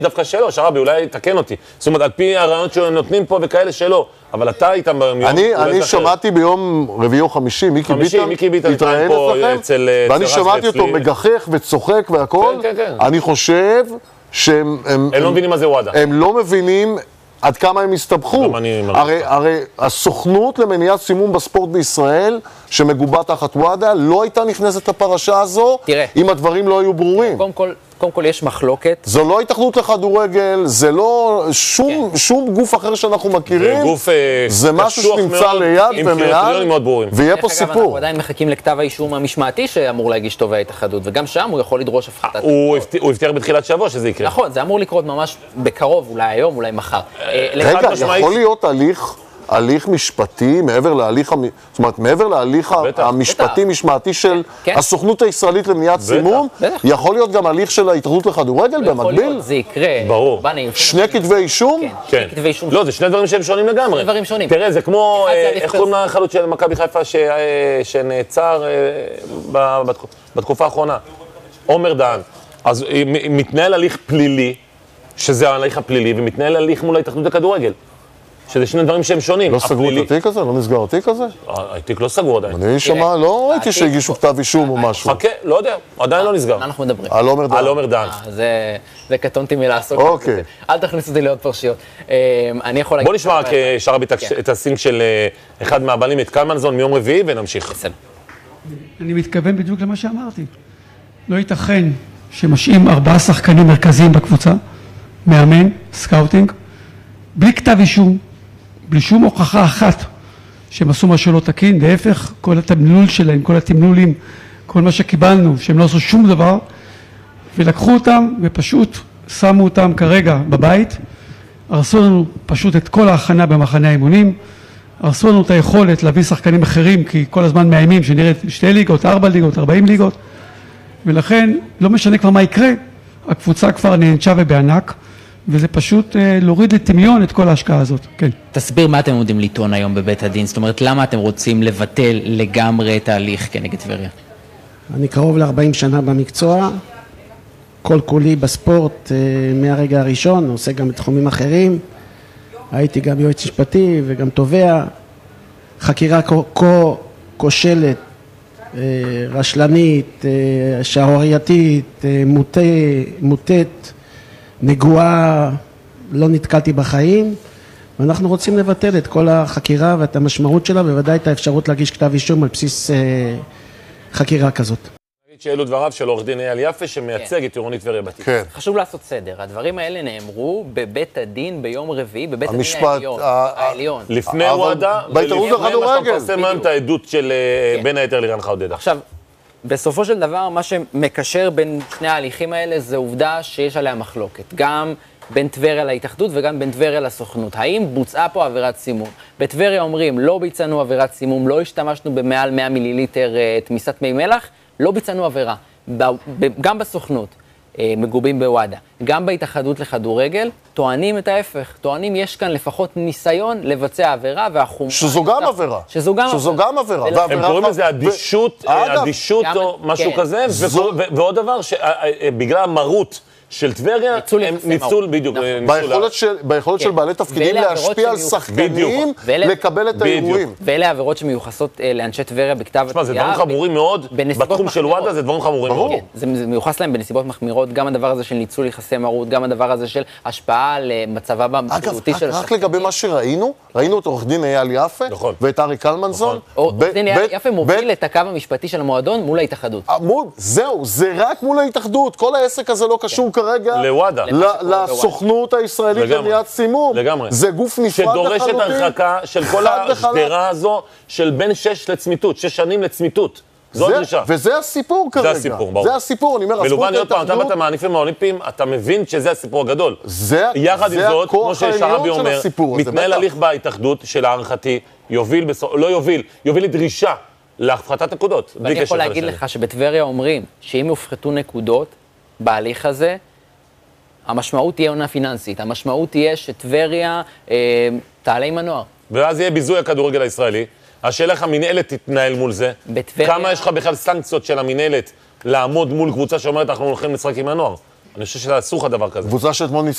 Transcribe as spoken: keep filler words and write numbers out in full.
דווקא שלא, שרבי, אולי תקן אותי. זאת אומרת, על פי הרעיונות שהם נותנים פה וכאלה שלא. אבל אתה איתם ביום... אני, אני שמעתי ביום רביעי או חמישי, מיקי ביטן, מיקי ביטן התראיין פה אצל... ואני שמעתי אותו מגחך וצוחק והכל. כן, כן, כן. אני חושב שהם... הם, הם לא מבינים מה זה וואדה. הם לא מבינים עד כמה הם הסתבכו. הרי, הרי הסוכנות למניעת סימום בספורט בישראל, שמגובה תחת וואדה, לא הייתה נכנסת לפרשה הזו, תראה. אם הדברים לא היו ברורים. קודם כל, קודם כל יש מחלוקת. זו לא התאחדות לכדורגל, זה לא שום, כן. שום גוף אחר שאנחנו מכירים. זה גוף זה משהו שנמצא ליד ומעל, ויהיה פה סיפור. אנחנו עדיין מחכים לכתב האישום המשמעתי שאמור להגיש תובע ההתאחדות, וגם שם הוא יכול לדרוש הפחתת... הוא הבטיח בתחילת שבוע שזה יקרה. נכון, זה אמור לקרות ממש בקרוב, אולי היום, אולי מחר. רגע, יכול להיות הליך... הליך משפטי, מעבר להליך, זאת אומרת, מעבר להליך המשפטי משמעתי של הסוכנות הישראלית למניעת סימום, יכול להיות גם הליך של ההתאחדות לכדורגל במקביל? זה יקרה. ברור. שני כתבי אישום? כן. לא, זה שני דברים שהם שונים לגמרי. שני דברים שונים. תראה, זה כמו, איך קוראים לחלוץ של מכבי חיפה שנעצר בתקופה האחרונה? עומר דהן. אז מתנהל הליך פלילי, שזה ההליך הפלילי, ומתנהל הליך מול ההתאחדות לכדורגל. שזה שני דברים שהם שונים. לא סגרו את התיק הזה? לא נסגר התיק הזה? התיק לא סגור עדיין. אני שמע, לא ראיתי שהגישו כתב אישום או משהו. חכה, לא יודע, עדיין לא נסגר. אנחנו מדברים. על עומר דהן. על עומר דהן. זה קטונתי מלעסוק. אוקיי. אל תכניסו אותי לעוד פרשיות. אני יכול להגיד... בוא נשמע רק שרבי את הסינק של אחד מהבעלים, את קלמנזון, מיום רביעי, ונמשיך. אני מתכוון בדיוק למה שאמרתי. לא ייתכן שמשאים ארבעה שחקנים מרכזיים בקבוצה, מאמן, סקאוטינג, בלי כתב אישום, בלי שום הוכחה אחת שהם עשו משהו לא תקין, להפך, כל התמלול שלהם, כל התמלולים, כל מה שקיבלנו, שהם לא עשו שום דבר, ולקחו אותם ופשוט שמו אותם כרגע בבית, הרסו לנו פשוט את כל ההכנה במחנה האימונים, הרסו לנו את היכולת להביא שחקנים אחרים, כי כל הזמן מאיימים שנראית שתי ליגות, ארבע ליגות, ארבעים ליגות, ולכן לא משנה כבר מה יקרה, הקבוצה כבר נענשה ובענק, וזה פשוט אה, להוריד לטמיון את כל ההשקעה הזאת, כן. תסביר מה אתם עומדים לטעון היום בבית הדין, זאת אומרת, למה אתם רוצים לבטל לגמרי את ההליך כנגד טבריה? אני קרוב ל-ארבעים שנה במקצוע, כל כולי בספורט אה, מהרגע הראשון, עושה גם בתחומים אחרים, הייתי גם יועץ משפטי וגם תובע, חקירה כה כושלת, אה, רשלנית, אה, שערורייתית, אה, מוטה, מוטית, נגועה, לא נתקלתי בחיים, ואנחנו רוצים לבטל את כל החקירה ואת המשמעות שלה, בוודאי את האפשרות להגיש כתב אישום על בסיס אה, חקירה כזאת. שאלו דבריו של עורך דין אייל יפה, שמייצג את עירונית טבריה בתיק. חשוב לעשות סדר, הדברים האלה נאמרו בבית הדין ביום רביעי, בבית הדין העליון. לפני וואדה, ולפני מה שאתה מפרסם היום את העדות של בין היתר לירן חאודדה. עכשיו, בסופו של דבר, מה שמקשר בין שני ההליכים האלה זה עובדה שיש עליה מחלוקת, גם בין טבריה להתאחדות וגם בין טבריה לסוכנות. האם בוצעה פה עבירת סימום? בטבריה אומרים, לא ביצענו עבירת סימום, לא השתמשנו במעל מאה מיליליטר תמיסת מי מלח, לא ביצענו עבירה. גם בסוכנות, מגובים בוואדה, גם בהתאחדות לכדורגל, טוענים את ההפך. טוענים יש כאן לפחות ניסיון לבצע עבירה והחומרה... שזו גם עבירה. שזו גם שזו גם עבירה. הם קוראים לזה אדישות, אדישות או משהו כזה, ועוד דבר, שבגלל המרות של טבריה, הם ניצול בדיוק. ביכולת של בעלי תפקידים להשפיע על שחקנים, לקבל את האירועים. ואלה העבירות שמיוחסות לאנשי טבריה בכתב התביעה. זה דברים חמורים מאוד, בתחום של וואדה זה דברים חמורים מאוד. זה מיוחס להם בנסיבות מחמירות, גם הדבר הזה של ניצול יחסי מרות, גם הדבר הזה של השפעה על מצבה בבריאותי של השחקנים. רק לגבי מה שראינו, ראינו את עורך דין אייל יפה, ואת ארי קלמנזון. עורך דין אייל יפה מוביל את הקו המשפטי של המועדון מול ההתאחדות. זהו, זה רק מול ההתאחדות. כל העסק הזה לא קשור כרגע לסוכנות הישראלית למניעת סימום. לגמרי. זה גוף נפרד לחלוטין. שדורשת הרחקה של כל השדרה הזו של בין שש לצמיתות, שש שנים לצמיתות. זו הדרישה. וזה הסיפור כרגע. זה הסיפור, ברור. זה הסיפור, אני אומר, ולובן, עוד פעם, אתה באת מהענפים האולימפיים, אתה מבין שזה הסיפור הגדול. זה יחד עם זאת, כמו ששרבי אומר, מתנהל הליך בהתאחדות של הערכתי, יוביל, לא יוביל, יוביל לדרישה להפחתת נקודות. ואני יכול להגיד לך שבטבריה אומרים שאם יופחתו נקודות בהליך הזה, המשמעות תהיה עונה פיננסית, המשמעות תהיה שטבריה אה, תעלה עם הנוער. ואז יהיה ביזוי הכדורגל הישראלי. השאלה איך המנהלת תתנהל מול זה. בטבריה... כמה יש לך בכלל סנקציות של המנהלת לעמוד מול קבוצה שאומרת אנחנו הולכים לשחק עם הנוער? אני חושב שזה אסור לך דבר כזה. קבוצה שאתמול